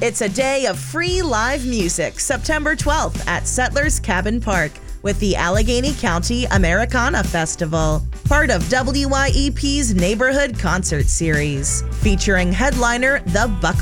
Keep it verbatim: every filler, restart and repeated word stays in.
It's a day of free live music, September twelfth at Settlers Cabin Park with the Allegheny County Americana Festival, part of W Y E P's Neighborhood Concert Series, featuring headliner The Buckle.